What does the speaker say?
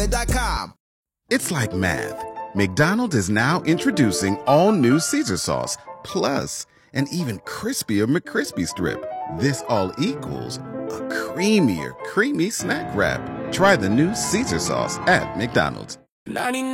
.com. It's like math. McDonald's is now introducing all new Caesar sauce, plus an even crispier McCrispy strip. This all equals a creamier, creamy snack wrap. Try the new Caesar sauce at McDonald's.